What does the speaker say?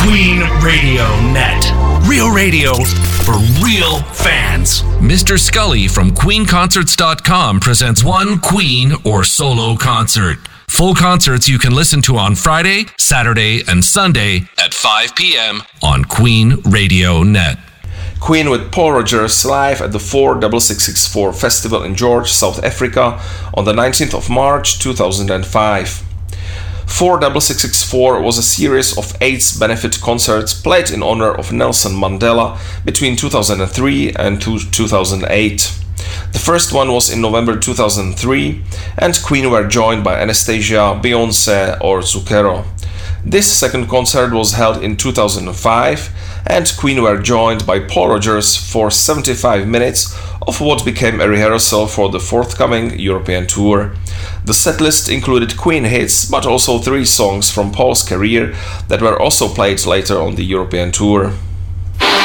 Queen Radio Net. Real radio for real fans. Mr. Scully from QueenConcerts.com presents one Queen or solo concert. Full concerts you can listen to on Friday, Saturday, and Sunday at 5 p.m. on Queen Radio Net. Queen with Paul Rogers live at the 46664 Festival in George, South Africa on the 19th of March 2005. 46664 was a series of AIDS benefit concerts played in honor of Nelson Mandela between 2003 and 2008. The first one was in November 2003, and Queen were joined by Anastasia, Beyoncé or Zucchero. This second concert was held in 2005, and Queen were joined by Paul Rogers for 75 minutes of what became a rehearsal for the forthcoming European tour. The setlist included Queen hits, but also 3 songs from Paul's career that were also played later on the European tour.